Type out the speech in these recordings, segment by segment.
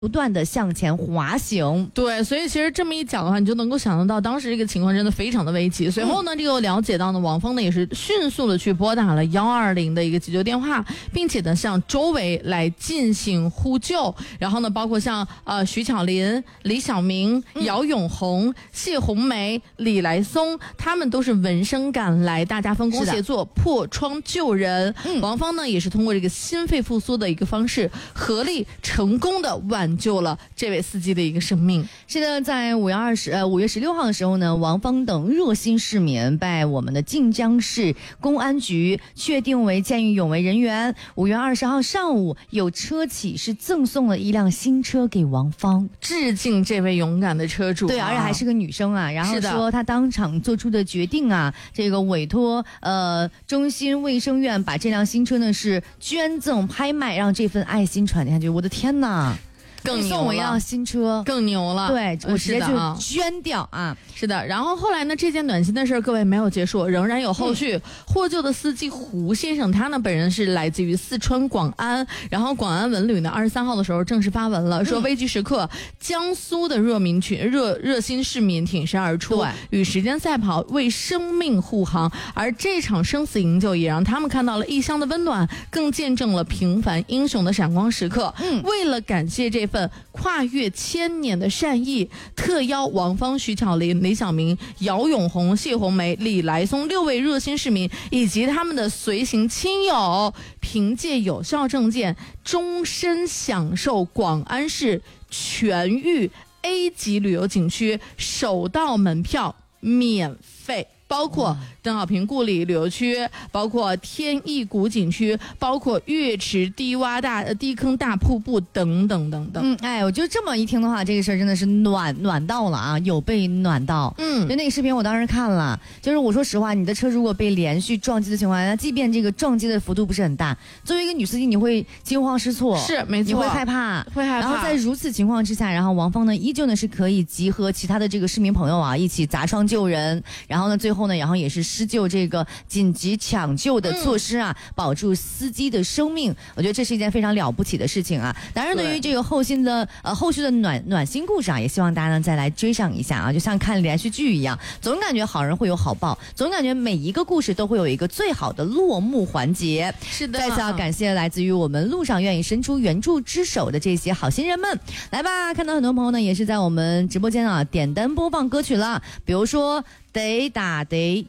不断的向前滑行。 对，所以其实这么一讲的话，你就能够想得到当时这个情况真的非常的危急。随后呢，这个了解到呢，王峰呢也是迅速的去拨打了120的一个急救电话，并且呢向周围来进行呼救。然后呢，包括像徐巧林、李晓明、姚永红、谢红梅、李来松，他们都是闻声赶来，大家分工协作，破窗救人。王峰呢也是通过这个心肺复苏的一个方式，合力成功的挽救了这位司机的一个生命。 是的，在5月16号的时候呢，王芳等热心市民被我们的晋江市公安局确定为见义勇为人员。5月20号上午，有车企是赠送了一辆新车给王芳， 致敬这位勇敢的车主。 对，而且还是个女生啊。然后说她当场做出的决定啊，这个委托中心卫生院把这辆新车呢是捐赠拍卖，让这份爱心传递下去。我的天哪！ 更牛了， 送我一辆新车， 更牛了。 对，我直接就捐掉啊！ 是的，然后后来呢，这件暖心的事各位没有结束，仍然有后续。获救的司机胡先生，他呢本人是来自于四川广安，然后广安文旅呢23号的时候正式发文了，说危急时刻，江苏的热心市民挺身而出，与时间赛跑，为生命护航。而这场生死营救也让他们看到了异乡的温暖，更见证了平凡英雄的闪光时刻。为了感谢这份跨越千年的善意，特邀王芳、徐巧林、李晓明、姚永红、谢红梅、李来松6位热心市民以及他们的随行亲友，凭借有效证件，终身享受广安市全域 A 级旅游景区首道门票免费。包括邓小平故里旅游区，包括天意谷景区，包括月池低坑大瀑布等等等等。 我就这么一听的话，这个事儿真的是暖到了啊，有被暖到。就那个视频我当时看了，就是我说实话，你的车如果被连续撞击的情况下，即便这个撞击的幅度不是很大，作为一个女司机，你会惊慌失措， 是没错， 你会害怕。然后在如此情况之下，然后王芳呢依旧呢是可以集合其他的这个市民朋友啊，一起砸窗救人，然后呢最后呢，然后也是施救这个紧急抢救的措施啊，保住司机的生命。我觉得这是一件非常了不起的事情啊。当然，对于这个后续的暖心故事啊，也希望大家呢再来追上一下啊，就像看连续剧一样，总感觉好人会有好报，总感觉每一个故事都会有一个最好的落幕环节。 是的， 再次要感谢来自于我们路上愿意伸出援助之手的这些好心人们。来吧，看到很多朋友呢也是在我们直播间啊点单播放歌曲了，比如说得打的，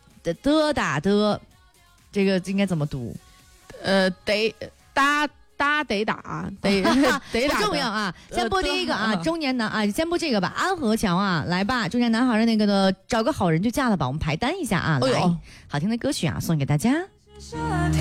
这个应该怎么读？ 得打不重要啊。先播第一个啊，中年男啊，先播这个吧。安河桥啊，来吧，中年男孩的那个的，找个好人就嫁了吧。我们排单一下啊，来，好听的歌曲啊，送给大家。